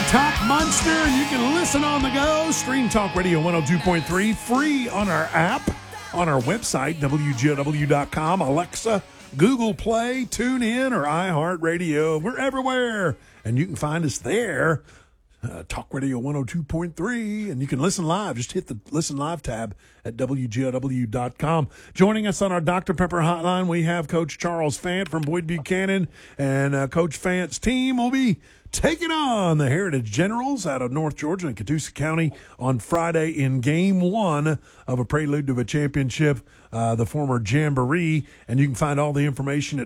Talk Monster, and you can listen on the go. Stream Talk Radio 102.3, free on our app, on our website, WGOW.com, Alexa, Google Play, TuneIn, or iHeartRadio. We're everywhere, and you can find us there. Talk Radio 102.3, and you can listen live. Just hit the Listen Live tab at WGOW.com. Joining us on our Dr. Pepper hotline, we have Coach Charles Fant from Boyd Buchanan, and Coach Fant's team will be taking on the Heritage Generals out of North Georgia and Catoosa County on Friday in Game 1 of a prelude to a championship, the former Jamboree. And you can find all the information at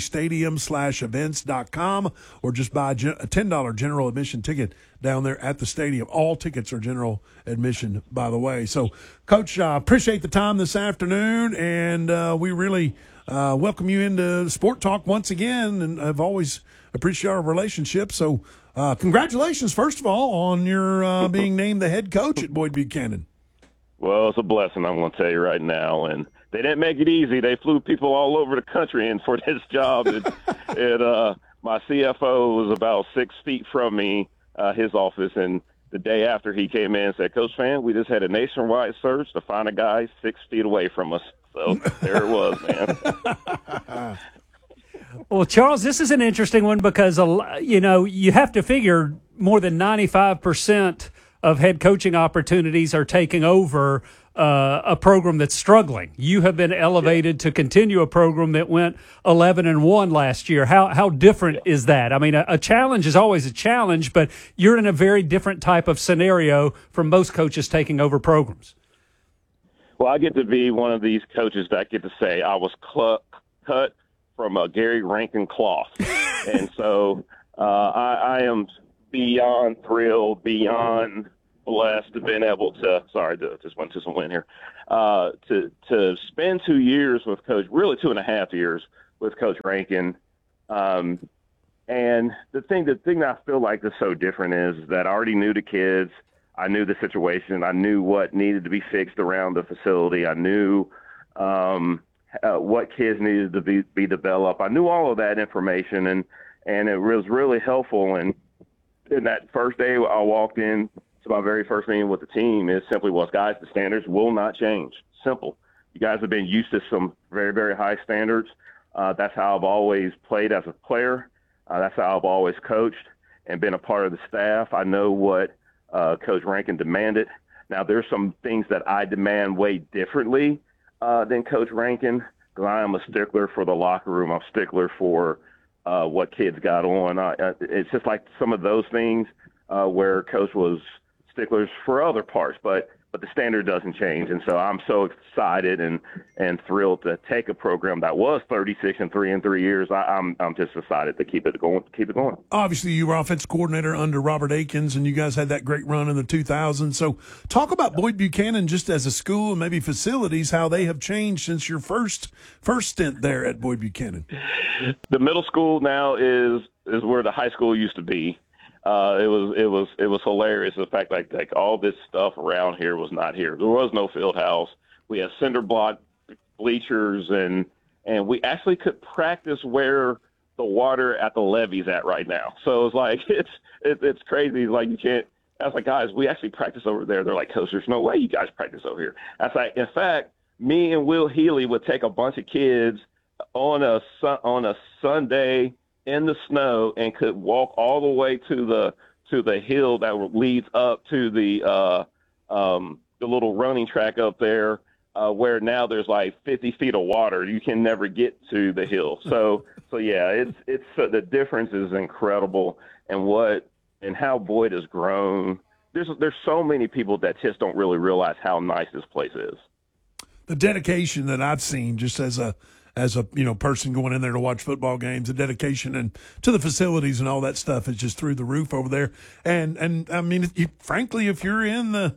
finleystadium/events.com, or just buy a $10 general admission ticket down there at the stadium. All tickets are general admission, by the way. So, Coach, appreciate the time this afternoon, and we really welcome you into Sport Talk once again, and I've always appreciate our relationship. So congratulations, first of all, on your being named the head coach at Boyd Buchanan. Well, it's a blessing, I'm going to tell you right now. And they didn't make it easy. They flew people all over the country in for this job. My CFO was about 6 feet from me, his office, and the day after he came in and said, Coach Fant, we just had a nationwide search to find a guy 6 feet away from us. So there it was, man. Well, Charles, this is an interesting one because, you have to figure more than 95% of head coaching opportunities are taking over a program that's struggling. You have been elevated to continue a program that went 11-1 last year. How different is that? I mean, a challenge is always a challenge, but you're in a very different type of scenario from most coaches taking over programs. Well, I get to be one of these coaches that get to say I was cut from a Gary Rankin cloth. And so I am beyond thrilled, beyond blessed to been able to, just went to some wind here, to spend 2 years with Coach, really 2.5 years with Coach Rankin. And the thing that I feel like is so different is that I already knew the kids. I knew the situation. I knew what needed to be fixed around the facility. I knew what kids needed to be developed. I knew all of that information, and it was really helpful. And in that first day I walked in to my very first meeting with the team, it simply was, guys, the standards will not change. Simple. You guys have been used to some very, very high standards. That's how I've always played as a player. That's how I've always coached and been a part of the staff. I know what Coach Rankin demanded. Now, there's some things that I demand way differently than Coach Rankin, because I am a stickler for the locker room. I'm a stickler for what kids got on. It's just like some of those things where Coach was sticklers for other parts, but the standard doesn't change. And so I'm so excited and thrilled to take a program that was 36-3 in 3 years. I'm just excited to keep it going. Obviously, you were offensive coordinator under Robert Akins, and you guys had that great run in the 2000s. So talk about Boyd Buchanan just as a school and maybe facilities, how they have changed since your first stint there at Boyd Buchanan. The middle school now is where the high school used to be. It was hilarious. The fact like all this stuff around here was not here. There was no field house. We had cinder block bleachers, and we actually could practice where the water at the levee's at right now. So it's like it's crazy. Like you can't. I was like, guys, we actually practice over there. They're like, Coach, there's no way you guys practice over here. I was like, in fact, me and Will Healy would take a bunch of kids on a Sunday in the snow and could walk all the way to the hill that leads up to the little running track up there, where now there's like 50 feet of water. You can never get to the hill. So yeah, it's the difference is incredible, and how Boyd has grown. There's so many people that just don't really realize how nice this place is. The dedication that I've seen just as a person going in there to watch football games, the dedication and to the facilities and all that stuff is just through the roof over there. And I mean, frankly, if you're in the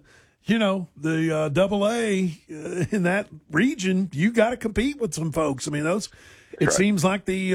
double A in that region, you got to compete with some folks. I mean, it seems like the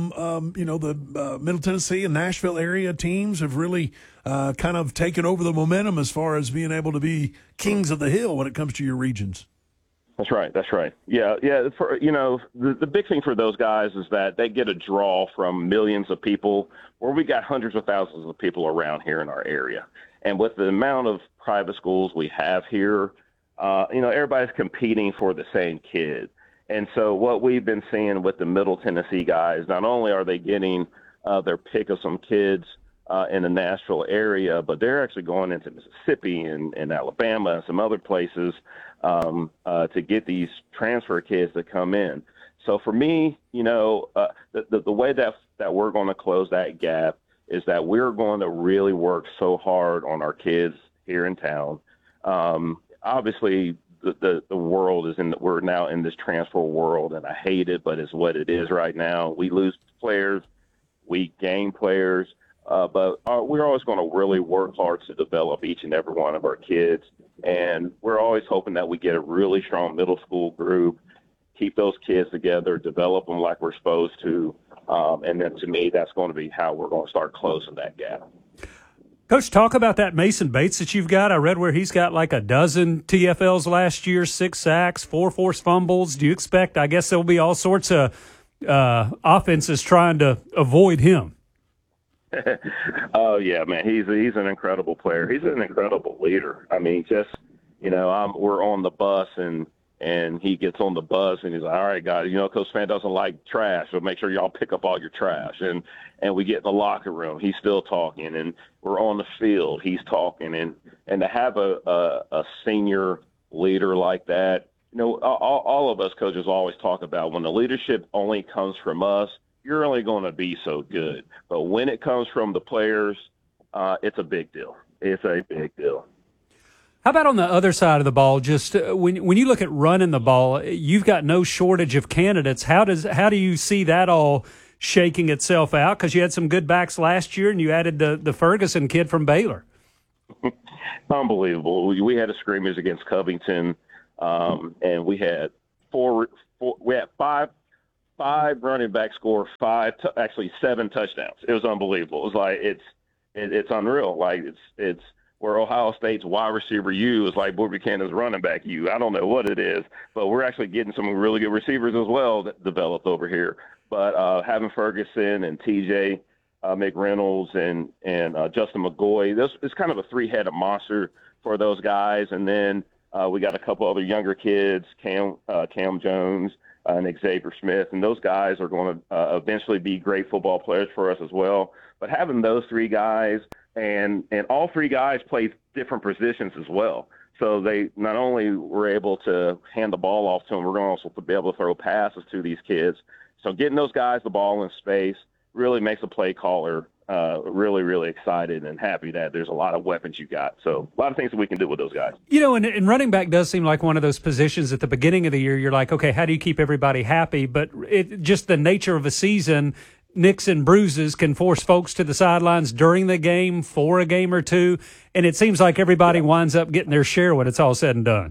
Middle Tennessee and Nashville area teams have really kind of taken over the momentum as far as being able to be kings of the hill when it comes to your regions. That's right. That's right. Yeah. Yeah. The big thing for those guys is that they get a draw from millions of people, where we got hundreds of thousands of people around here in our area. And with the amount of private schools we have here, everybody's competing for the same kid. And so what we've been seeing with the Middle Tennessee guys, not only are they getting their pick of some kids in the Nashville area, but they're actually going into Mississippi and Alabama and some other places to get these transfer kids to come in. So for me, the way that we're going to close that gap is that we're going to really work so hard on our kids here in town. Obviously, the world is we're now in this transfer world, and I hate it, but it's what it is right now. We lose players, we gain players, but we're always going to really work hard to develop each and every one of our kids. And we're always hoping that we get a really strong middle school group, keep those kids together, develop them like we're supposed to. And then to me, that's going to be how we're going to start closing that gap. Coach, talk about that Mason Bates that you've got. I read where he's got like a dozen TFLs last year, 6 sacks, 4 forced fumbles. Do you expect, I guess there'll be all sorts of offenses trying to avoid him? Oh yeah, man, he's an incredible player. He's an incredible leader. I mean, we're on the bus and he gets on the bus and he's like, all right, guys, Coach Fan doesn't like trash, so make sure y'all pick up all your trash. And we get in the locker room, he's still talking, and we're on the field, he's talking, and to have a senior leader like that, all of us coaches always talk about when the leadership only comes from us, you're only going to be so good. But when it comes from the players, it's a big deal. It's a big deal. How about on the other side of the ball? Just when you look at running the ball, you've got no shortage of candidates. How do you see that all shaking itself out? Because you had some good backs last year, and you added the Ferguson kid from Baylor. Unbelievable. We had a scrimmage against Covington, and we had five running backs score 7 touchdowns. It was unbelievable. It was like it's unreal. Like it's where Ohio State's wide receiver U is like Boyd Buchanan's running back U. I don't know what it is, but we're actually getting some really good receivers as well that developed over here. But having Ferguson and TJ McReynolds and Justin McGoy, it's kind of a 3-headed monster for those guys. And then we got a couple other younger kids, Cam Jones and Xavier Smith, and those guys are going to eventually be great football players for us as well. But having those 3 guys, and all 3 guys play different positions as well. So they not only were able to hand the ball off to them, we're going to also be able to throw passes to these kids. So getting those guys the ball in space really makes a play caller really, really excited and happy that there's a lot of weapons you got. So a lot of things that we can do with those guys. And running back does seem like one of those positions at the beginning of the year. You're like, okay, how do you keep everybody happy? But just the nature of a season, nicks and bruises can force folks to the sidelines during the game for a game or two. And it seems like everybody winds up getting their share when it's all said and done.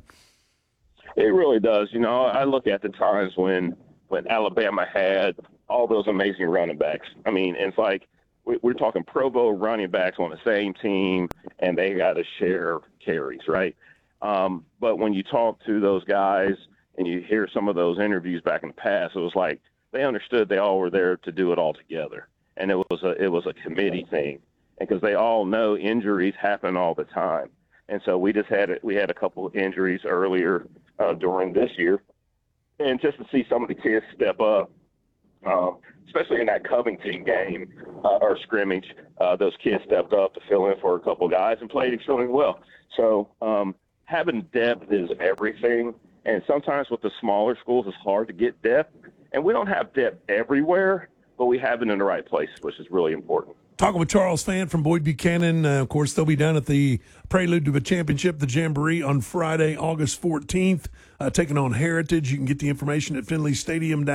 It really does. I look at the times when Alabama had all those amazing running backs. I mean, it's like we're talking Pro Bowl running backs on the same team, and they got to share carries, right? But when you talk to those guys and you hear some of those interviews back in the past, it was like they understood they all were there to do it all together, and it was a committee thing, and because they all know injuries happen all the time, and so we had a couple of injuries earlier during this year, and just to see some of the kids step up. Especially in that Covington game or scrimmage, those kids stepped up to fill in for a couple guys and played extremely well. So having depth is everything, and sometimes with the smaller schools it's hard to get depth, and we don't have depth everywhere, but we have it in the right places, which is really important. Talking with Charles Fan from Boyd Buchanan. Of course, they'll be down at the Prelude to the Championship, the Jamboree, on Friday, August 14th, taking on Heritage. You can get the information at Finley Stadium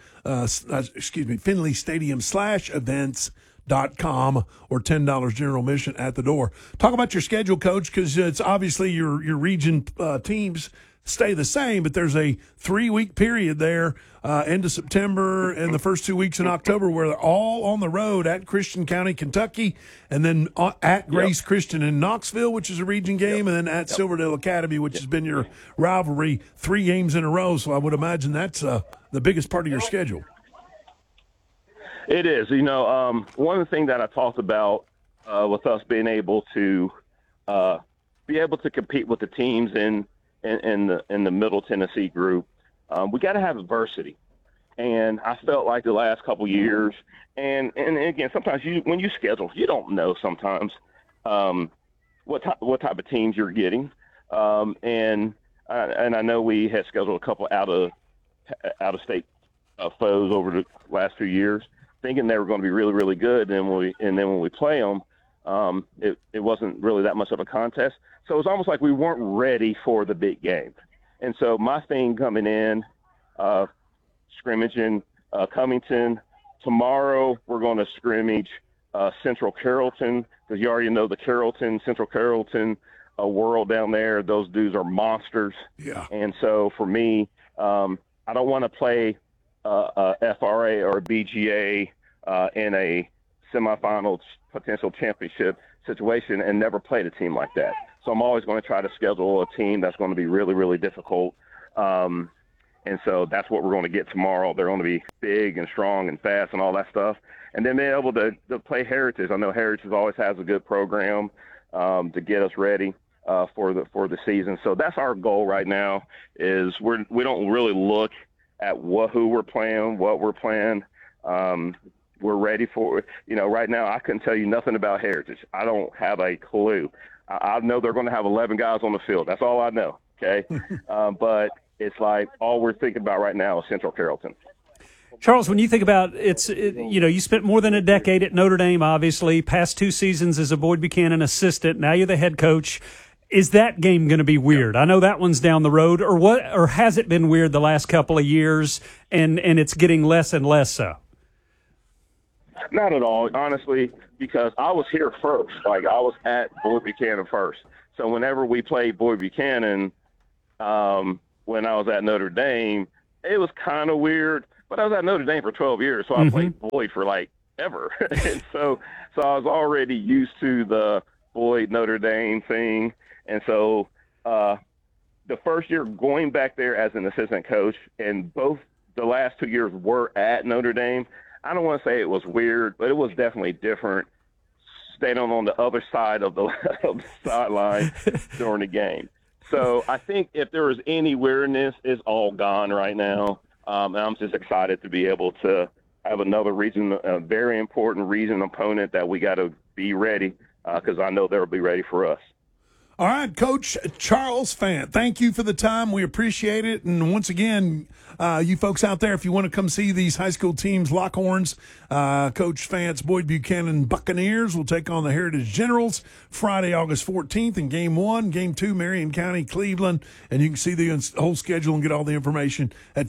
FinleyStadium/events.com or $10 general admission at the door. Talk about your schedule, Coach, because it's obviously your region teams stay the same, but there's a 3-week period there, end of September and the first 2 weeks in October, where they're all on the road at Christian County, Kentucky, and then at Grace Christian in Knoxville, which is a region game, and then at Silverdale Academy, which has been your rivalry 3 games in a row. So I would imagine that's the biggest part of your schedule. It is. One of the things that I talked about with us being able to compete with the teams in the Middle Tennessee group, we got to have adversity. And I felt like the last couple years, and again, sometimes when you schedule, you don't know sometimes what type of teams you're getting. And I know we had scheduled a couple out of state foes over the last few years, thinking they were going to be really, really good. And then when we play them, it wasn't really that much of a contest. So it was almost like we weren't ready for the big game. And so my thing coming in, scrimmaging Covington. Tomorrow we're going to scrimmage Central Carrollton, because you already know the Central Carrollton world down there. Those dudes are monsters. Yeah. And so for me, I don't want to play a FRA or a BGA in a semifinal potential championship situation and never played a team like that. So I'm always going to try to schedule a team that's going to be really, really difficult. And so that's what we're going to get tomorrow. They're going to be big and strong and fast and all that stuff. And then being able to play Heritage. I know Heritage always has a good program to get us ready for the season. So that's our goal right now. Is we don't really look at who we're playing, what we're playing. We're ready for it. Right now I couldn't tell you nothing about Heritage. I don't have a clue. I know they're going to have 11 guys on the field. That's all I know. Okay. But it's like all we're thinking about right now is Central Carrollton. Charles, when you think about you spent more than a decade at Notre Dame, obviously, past 2 seasons as a Boyd Buchanan assistant. Now you're the head coach. Is that game going to be weird? I know that one's down the road, or has it been weird the last couple of years, and it's getting less and less so? Not at all, honestly, because I was here first. Like, I was at Boyd Buchanan first. So whenever we played Boyd Buchanan, when I was at Notre Dame, it was kind of weird. But I was at Notre Dame for 12 years, so I played Boyd for like ever. And so I was already used to the Boyd Notre Dame thing. And so the first year going back there as an assistant coach, and both the last 2 years were at Notre Dame, I don't want to say it was weird, but it was definitely different standing on the other side of the sideline during the game. So I think if there was any weirdness, it's all gone right now. And I'm just excited to be able to have another region, a very important region opponent that we got to be ready, because I know they'll be ready for us. All right, Coach Charles Fant, thank you for the time. We appreciate it. And once again, you folks out there, if you want to come see these high school teams, Lockhorns, Coach Fant's Boyd Buchanan Buccaneers will take on the Heritage Generals Friday, August 14th in Game 1. Game 2, Marion County, Cleveland. And you can see the whole schedule and get all the information at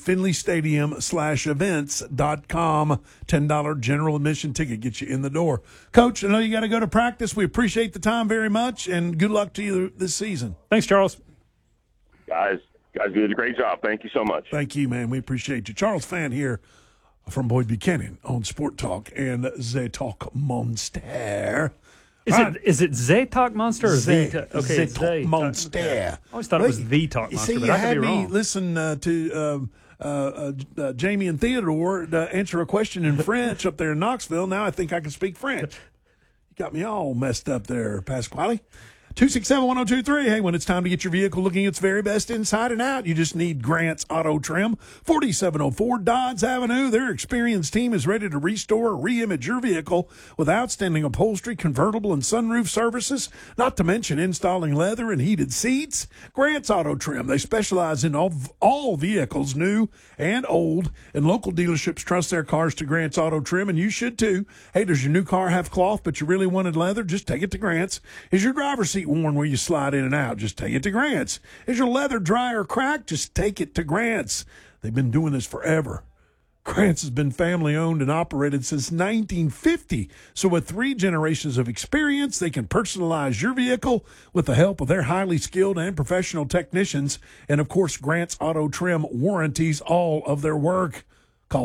finleystadium/events.com. $10 general admission ticket gets you in the door. Coach, I know you got to go to practice. We appreciate the time very much, and good luck to you this season. Thanks, Charles. Guys did a great job. Thank you so much. Thank you, man. We appreciate you. Charles Fant here from Boyd Buchanan on Sport Talk and Z Talk Monster. Is it Z Talk Monster or Z? Okay, Z Talk Monster. I always thought it was the Talk Monster, but I could be wrong. Listen to Jamie and Theodore answer a question in French up there in Knoxville. Now I think I can speak French. You got me all messed up there, Pasquale. 267-1023. Hey, when it's time to get your vehicle looking its very best inside and out, you just need Grant's Auto Trim, 4704 Dodds Avenue. Their experienced team is ready to restore or re-image your vehicle with outstanding upholstery, convertible, and sunroof services, not to mention installing leather and heated seats. Grant's Auto Trim. They specialize in all vehicles, new and old, and local dealerships trust their cars to Grant's Auto Trim, and you should too. Hey, does your new car have cloth, but you really wanted leather? Just take it to Grant's. Is your driver's seat worn where you slide in and out? Just take it to Grant's. Is your leather dry or cracked? Just take it to Grant's. They've been doing this forever. Grant's has been family owned and operated since 1950. So with 3 generations of experience, they can personalize your vehicle with the help of their highly skilled and professional technicians. And of course, Grant's Auto Trim warranties all of their work. Call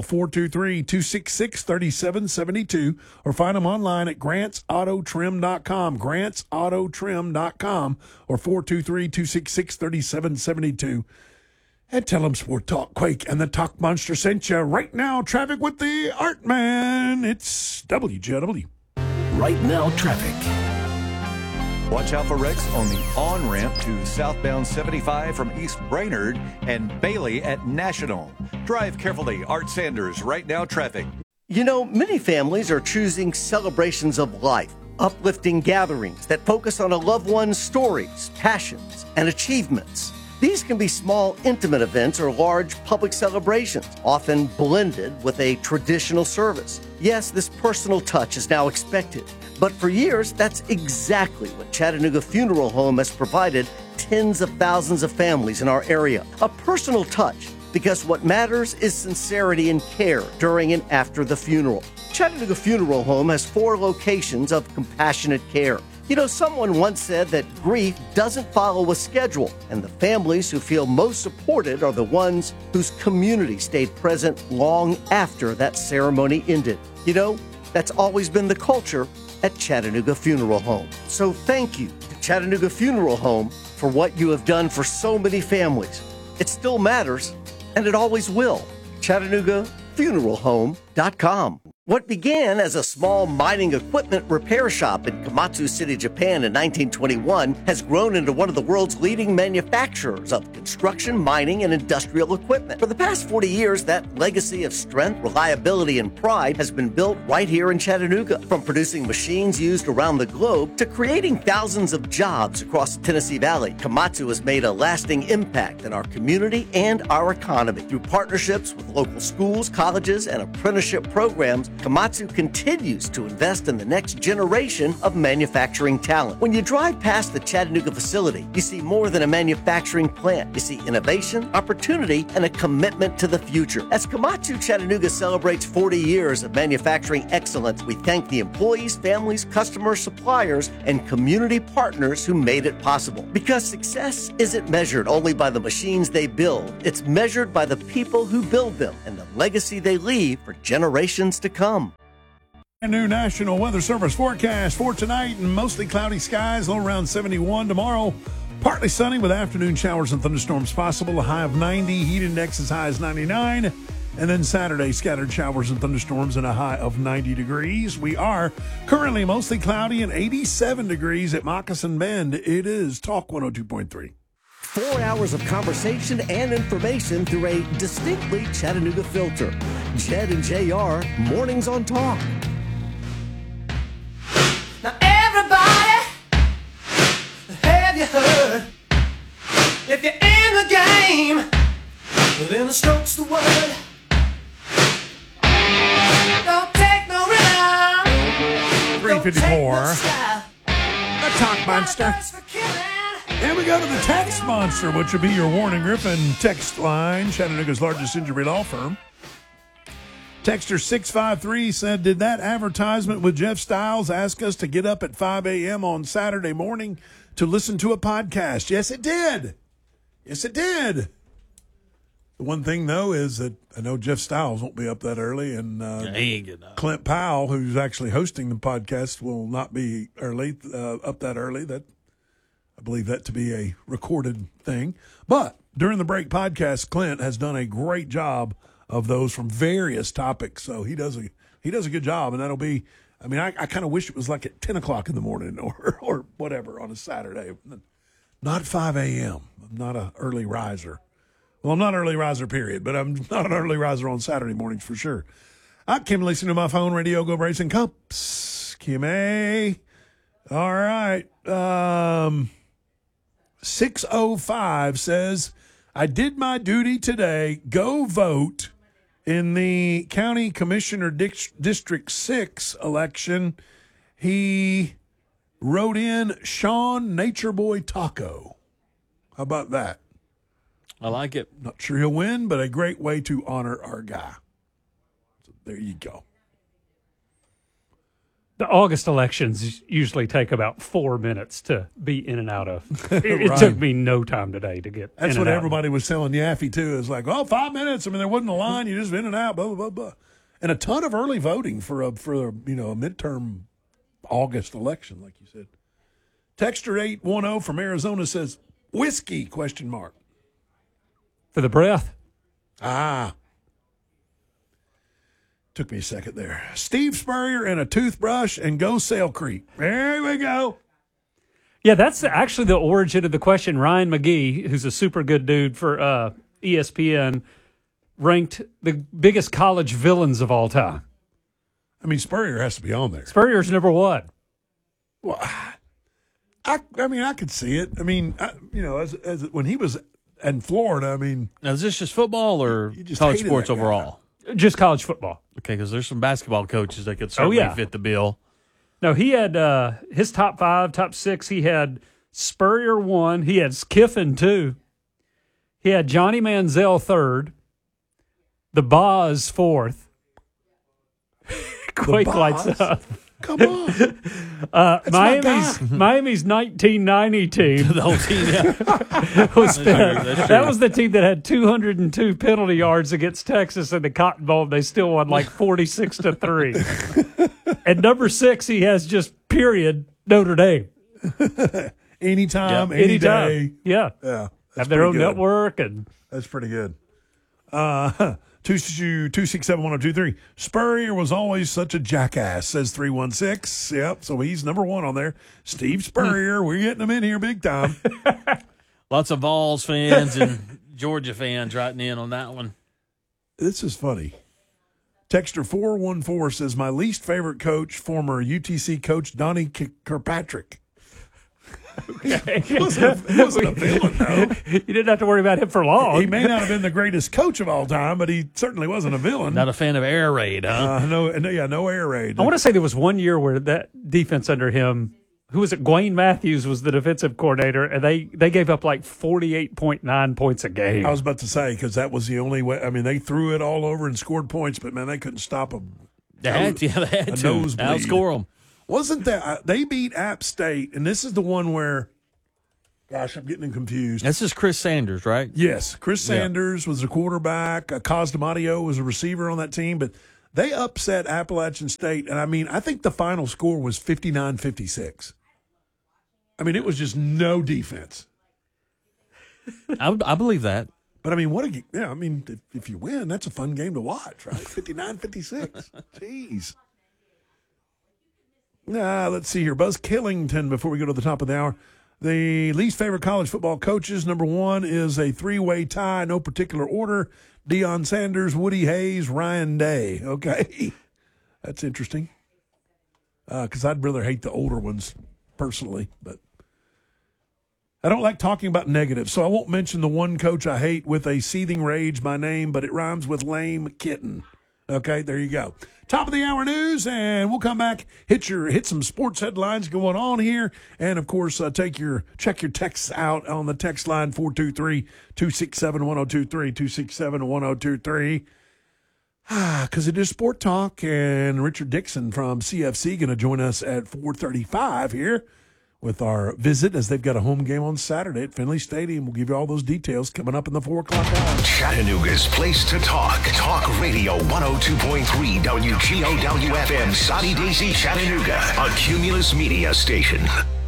423-266-3772 or find them online at grantsautotrim.com, grantsautotrim.com, or 423-266-3772. And tell them Sport Talk Quake and the Talk Monster sent you. Right now, traffic with the Art Man. It's WJW. Right now, traffic. Watch out for wrecks on the on-ramp to southbound 75 from East Brainerd and Bailey at National. Drive carefully. Art Sanders, Right Now Traffic. You know, many families are choosing celebrations of life, uplifting gatherings that focus on a loved one's stories, passions, and achievements. These can be small, intimate events or large public celebrations, often blended with a traditional service. Yes, this personal touch is now expected, but for years, that's exactly what Chattanooga Funeral Home has provided tens of thousands of families in our area. A personal touch, because what matters is sincerity and care during and after the funeral. Chattanooga Funeral Home has 4 locations of compassionate care. You know, someone once said that grief doesn't follow a schedule, and the families who feel most supported are the ones whose community stayed present long after that ceremony ended. You know, that's always been the culture at Chattanooga Funeral Home. So thank you to Chattanooga Funeral Home for what you have done for so many families. It still matters, and it always will. ChattanoogaFuneralHome.com. What began as a small mining equipment repair shop in Komatsu City, Japan in 1921 has grown into one of the world's leading manufacturers of construction, mining, and industrial equipment. For the past 40 years, that legacy of strength, reliability, and pride has been built right here in Chattanooga. From producing machines used around the globe to creating thousands of jobs across the Tennessee Valley, Komatsu has made a lasting impact in our community and our economy. Through partnerships with local schools, colleges, and apprenticeship programs, Komatsu continues to invest in the next generation of manufacturing talent. When you drive past the Chattanooga facility, you see more than a manufacturing plant. You see innovation, opportunity, and a commitment to the future. As Komatsu Chattanooga celebrates 40 years of manufacturing excellence, we thank the employees, families, customers, suppliers, and community partners who made it possible. Because success isn't measured only by the machines they build, it's measured by the people who build them and the legacy they leave for generations to come. A new National Weather Service forecast for tonight, and mostly cloudy skies, low around 71. Tomorrow, partly sunny with afternoon showers and thunderstorms possible, a high of 90, heat index as high as 99. And then Saturday, scattered showers and thunderstorms and a high of 90 degrees. We are currently mostly cloudy and 87 degrees at Moccasin Bend. It is Talk 102.3. 4 hours of conversation and information through a distinctly Chattanooga filter. Jed and JR, Mornings on Talk. Now everybody, have you heard? If you're in the game, then the stroke's the word. Don't take no rhythm. 354. The Talk Monster. And we go to the Text Monster, which will be your Warren Griffin text line, Chattanooga's largest injury law firm. Texter 653 said, did that advertisement with Jeff Styles ask us to get up at 5 a.m. on Saturday morning to listen to a podcast? Yes, it did. Yes, it did. The one thing, though, is that I know Jeff Styles won't be up that early, and he ain't getting up. Clint Powell, who's actually hosting the podcast, will not be up that early. That I believe that to be a recorded thing. But during the break podcast, Clint has done a great job of those from various topics. So he does a good job, and that'll be, I mean, I kind of wish it was like at 10 o'clock in the morning or whatever on a Saturday. Not 5 a.m. I'm not an early riser. Well, I'm not an early riser, period, but I'm not an early riser on Saturday mornings for sure. I'm Kim, listening to my phone, Radio Go Braves and Cups. Kim A. All right. 605 says, I did my duty today. Go vote in the County Commissioner District 6 election. He wrote in Sean Nature Boy Taco. How about that? I like it. Not sure he'll win, but a great way to honor our guy. There you go. The August elections usually take about 4 minutes to be in and out of. It Right. took me no time today to get That's in what and out. everybody was telling Yaffe, too. It's like, 5 minutes. I mean, there wasn't a line. You just in and out, blah, blah, blah, blah. And a ton of early voting for a midterm August election, like you said. Texter 810 from Arizona says, whiskey, question mark. For the breath. Took me a second there. Steve Spurrier and a toothbrush and go Sail Creek. There we go. Yeah, that's actually the origin of the question. Ryan McGee, who's a super good dude for ESPN, ranked the biggest college villains of all time. I mean, Spurrier has to be on there. Spurrier's number one. Well, I mean, I could see it. I mean, as when he was in Florida, I mean, Now, is this just football or You just college hated sports that guy. overall? Just college football. Okay, because there's some basketball coaches that could certainly yeah. fit the bill. No, he had his top 5, top 6. He had Spurrier 1. He had Kiffin 2. He had Johnny Manziel 3rd. The Boz 4th. Quake lights Boz? up. come on. my Miami's 1990 team The whole team, yeah. was That's true. that was the team that had 202 penalty yards against Texas in the Cotton Bowl. And they still won like 46-3. And number 6, he has just period Notre Dame. Anytime, Yeah, any anytime. day. Yeah, Yeah. have their own network and. That's pretty good. 267-1023. Spurrier was always such a jackass, says 316. Yep, so he's number 1 on there. Steve Spurrier, we're getting him in here big time. Lots of Vols fans and Georgia fans writing in on that one. This is funny. Texter 414 says, my least favorite coach, former UTC coach Donnie Kirkpatrick. He wasn't a villain, though. You didn't have to worry about him for long. He may not have been the greatest coach of all time, but he certainly wasn't a villain. Not a fan of air raid, huh? No air raid. I want to say there was one year where that defense under him, who was it? Gwayne Matthews was the defensive coordinator, and they gave up like 48.9 points a game. I was about to say, because that was the only way. I mean, they threw it all over and scored points, but, man, they couldn't stop them. They had to nosebleed. outscore them. Wasn't that they beat App State, and this is the one where, gosh, I'm getting confused. This is Chris Sanders, right? Yes, Chris Sanders was the quarterback. Cos D'Amadio was a receiver on that team, but they upset Appalachian State, and, I mean, I think the final score was 59-56. I mean, it was just no defense. I believe that. But, I mean, I mean, if you win, that's a fun game to watch, right? 59-56. Jeez. Let's see here. Buzz Killington, before we go to the top of the hour. The least favorite college football coaches, number 1 is a 3-way tie, no particular order. Deion Sanders, Woody Hayes, Ryan Day. Okay. That's interesting. Because I'd rather hate the older ones personally, but I don't like talking about negatives, so I won't mention the one coach I hate with a seething rage by name, but it rhymes with lame kitten. Okay, there you go. Top of the hour news, and we'll come back, hit some sports headlines going on here, and of course, check your texts out on the text line 423-267-1023, 267-1023. Because it is Sport Talk, and Richard Dixon from CFC going to join us at 4:35 here with our visit, as they've got a home game on Saturday at Finley Stadium. We'll give you all those details coming up in the 4 o'clock hour. Chattanooga's place to talk. Talk Radio 102.3 WGOW-FM, Soddy Daisy, Chattanooga, a Cumulus Media station.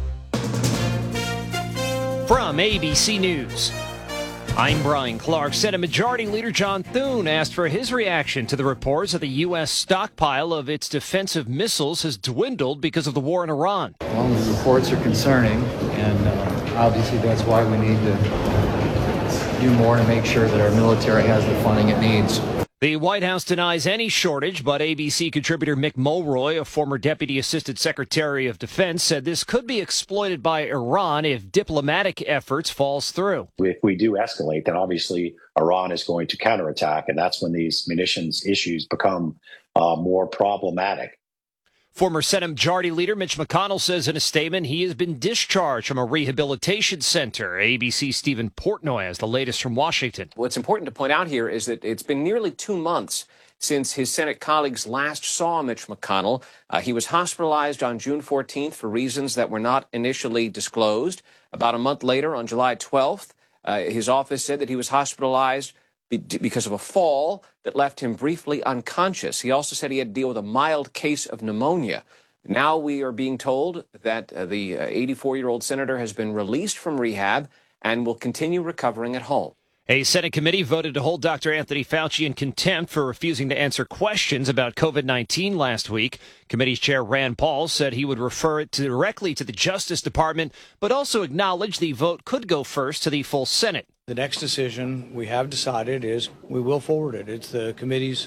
From ABC News, I'm Brian Clark. Senate Majority Leader John Thune asked for his reaction to the reports that the U.S. stockpile of its defensive missiles has dwindled because of the war in Iran. Well, the reports are concerning, and obviously that's why we need to do more to make sure that our military has the funding it needs. The White House denies any shortage, but ABC contributor Mick Mulroy, a former Deputy Assistant Secretary of Defense, said this could be exploited by Iran if diplomatic efforts falls through. If we do escalate, then obviously Iran is going to counterattack, and that's when these munitions issues become more problematic. Former Senate Majority Leader Mitch McConnell says in a statement he has been discharged from a rehabilitation center. ABC's Stephen Portnoy has the latest from Washington. What's important to point out here is that it's been nearly 2 months since his Senate colleagues last saw Mitch McConnell. He was hospitalized on June 14th for reasons that were not initially disclosed. About a month later, on July 12th, his office said that he was hospitalized because of a fall that left him briefly unconscious. He also said he had to deal with a mild case of pneumonia. Now we are being told that the 84-year-old senator has been released from rehab and will continue recovering at home. A Senate committee voted to hold Dr. Anthony Fauci in contempt for refusing to answer questions about COVID-19 last week. Committee's chair Rand Paul said he would refer it directly to the Justice Department, but also acknowledged the vote could go first to the full Senate. The next decision we have decided is we will forward it. It's the committee's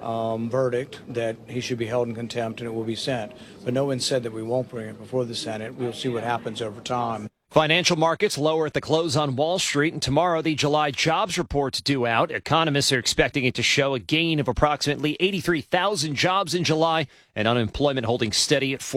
verdict that he should be held in contempt and it will be sent. But no one said that we won't bring it before the Senate. We'll see what happens over time. Financial markets lower at the close on Wall Street, and tomorrow the July jobs report's due out. Economists are expecting it to show a gain of approximately 83,000 jobs in July and unemployment holding steady at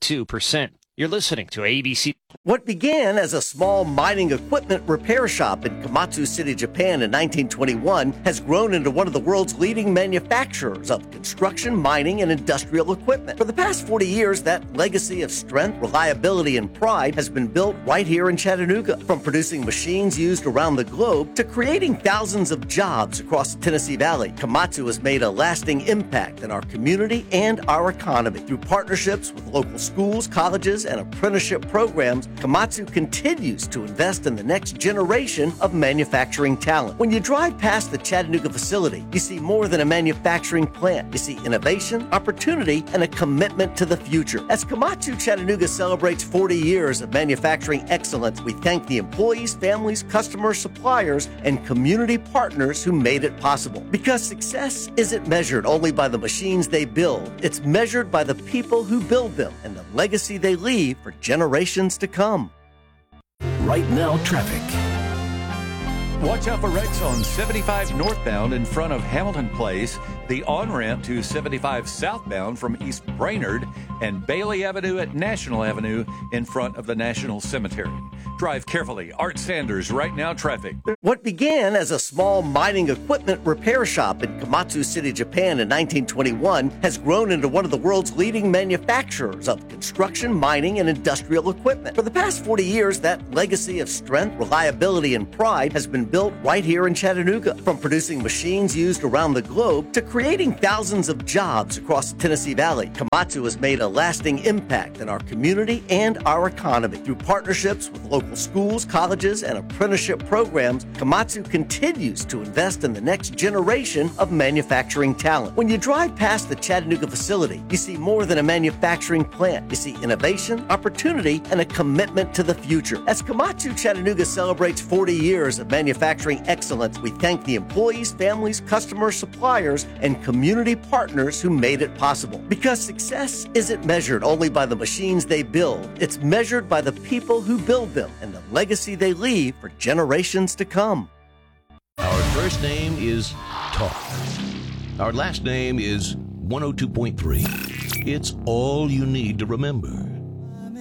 4.2%. You're listening to ABC. What began as a small mining equipment repair shop in Komatsu City, Japan in 1921 has grown into one of the world's leading manufacturers of construction, mining, and industrial equipment. For the past 40 years, that legacy of strength, reliability, and pride has been built right here in Chattanooga. From producing machines used around the globe to creating thousands of jobs across the Tennessee Valley, Komatsu has made a lasting impact in our community and our economy. Through partnerships with local schools, colleges, and apprenticeship programs, Komatsu continues to invest in the next generation of manufacturing talent. When you drive past the Chattanooga facility, you see more than a manufacturing plant. You see innovation, opportunity, and a commitment to the future. As Komatsu Chattanooga celebrates 40 years of manufacturing excellence, we thank the employees, families, customers, suppliers, and community partners who made it possible. Because success isn't measured only by the machines they build, it's measured by the people who build them and the legacy they leave for generations to come. Right now, traffic. Watch out for wrecks on 75 northbound in front of Hamilton Place, the on-ramp to 75 southbound from East Brainerd, and Bailey Avenue at National Avenue in front of the National Cemetery. Drive carefully. Art Sanders, Right Now Traffic. What began as a small mining equipment repair shop in Komatsu City, Japan in 1921 has grown into one of the world's leading manufacturers of construction, mining, and industrial equipment. For the past 40 years, that legacy of strength, reliability, and pride has been built right here in Chattanooga. From producing machines used around the globe to creating thousands of jobs across the Tennessee Valley, Komatsu has made a lasting impact in our community and our economy. Through partnerships with local schools, colleges, and apprenticeship programs, Komatsu continues to invest in the next generation of manufacturing talent. When you drive past the Chattanooga facility, you see more than a manufacturing plant. You see innovation, opportunity, and a commitment to the future. As Komatsu Chattanooga celebrates 40 years of manufacturing excellence, we thank the employees, families, customers, suppliers, and community partners who made it possible. Because success isn't measured only by the machines they build, it's measured by the people who build them and the legacy they leave for generations to come. Our first name is Talk. Our last name is 102.3. It's all you need to remember.